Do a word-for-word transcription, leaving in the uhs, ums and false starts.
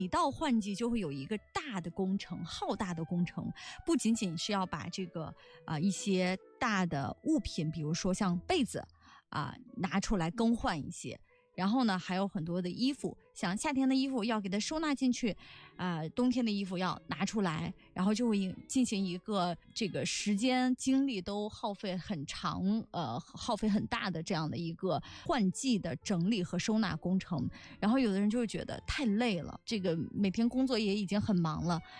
一到换季就会有一个大的工程，浩大的工程，不仅仅是要把这个啊、呃、一些大的物品，比如说像被子啊、呃、拿出来更换一些。然后呢，还有很多的衣服，像夏天的衣服要给它收纳进去，啊、呃，冬天的衣服要拿出来，然后就会进行一个这个时间精力都耗费很长，呃，耗费很大的这样的一个换季的整理和收纳工程。然后有的人就会觉得太累了，这个每天工作也已经很忙了，